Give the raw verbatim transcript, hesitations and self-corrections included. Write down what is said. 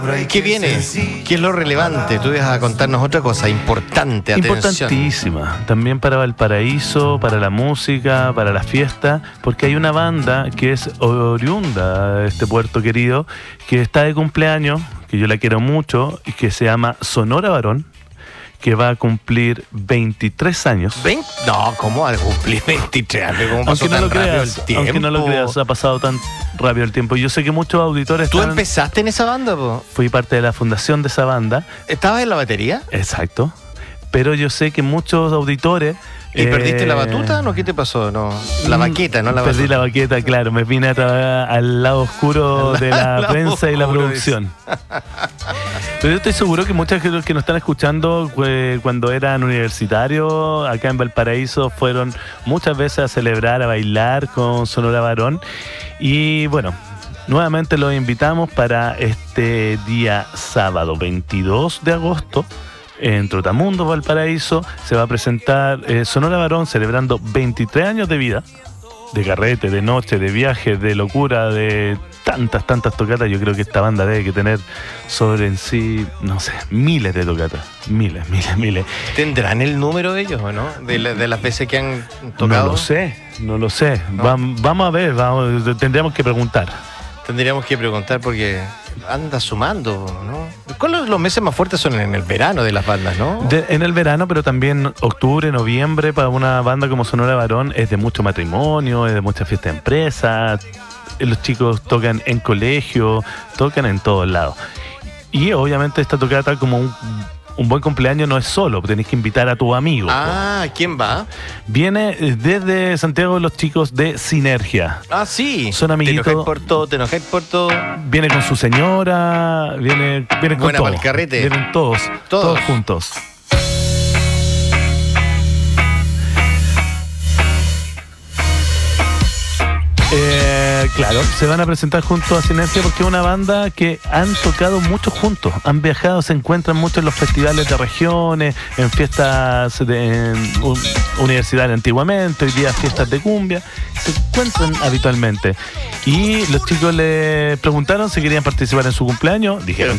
¿Qué viene? ¿Qué es lo relevante? Tú ibas a contarnos otra cosa importante, atención. Importantísima, también para Valparaíso, para la música, para la fiesta, porque hay una banda que es oriunda de este puerto querido, que está de cumpleaños, que yo la quiero mucho, y que se llama Sonora Varón, que va a cumplir veintitrés años. ¿veinte? No, ¿cómo va a cumplir veintitrés años? ¿Cómo pasó Aunque no, tan lo rápido creas, el tiempo? aunque no lo creas, ha pasado tan rápido el tiempo. Yo sé que muchos auditores... ¿Tú están... empezaste en esa banda, po? Fui parte de la fundación de esa banda. ¿Estabas en la batería? Exacto. Pero yo sé que muchos auditores... ¿Y eh... perdiste la batuta? ¿No? ¿Qué te pasó? No, la baqueta, no la Perdí batuta. la baqueta, claro. Me vine a trabajar al lado oscuro de la prensa y la producción. Pero yo estoy seguro que muchos de los que nos están escuchando eh, cuando eran universitarios acá en Valparaíso fueron muchas veces a celebrar, a bailar con Sonora Varón. Y bueno, nuevamente los invitamos para este día sábado veintidós de agosto. En Trotamundo, Valparaíso, se va a presentar eh, Sonora Varón celebrando veintitrés años de vida, de carrete, de noche, de viaje, de locura, de tantas, tantas tocatas. Yo creo que esta banda debe que tener sobre en sí, no sé, miles de tocatas, miles, miles, miles. ¿Tendrán el número de ellos o no? De, la, de las veces que han tocado. No lo sé, no lo sé. ¿No? Vam, vamos a ver, vamos, tendríamos que preguntar. Tendríamos que preguntar porque anda sumando, ¿no? ¿Cuáles los meses más fuertes son en el verano de las bandas, no? De, en el verano, pero también octubre, noviembre, para una banda como Sonora Varón, es de mucho matrimonio, es de mucha fiesta de empresa. Los chicos tocan en colegio, tocan en todos lados. Y obviamente esta tocata como un... Un buen cumpleaños no es solo, tenés que invitar a tu amigo. Ah, ¿quién va? Viene desde Santiago los chicos de Sinergia. Ah, sí. Son amiguitos. Te enojáis por todo, te enojáis por todo. Viene con su señora, viene, viene con Buena todo. pa'l carrete. Vienen todos, Todos. todos juntos. Eh, claro, se van a presentar junto a Sinergia porque es una banda que han tocado mucho juntos, han viajado, se encuentran mucho en los festivales de regiones, en fiestas de, en, un, universidades antiguamente, hoy día fiestas de cumbia, se encuentran habitualmente. Y los chicos le preguntaron si querían participar en su cumpleaños, dijeron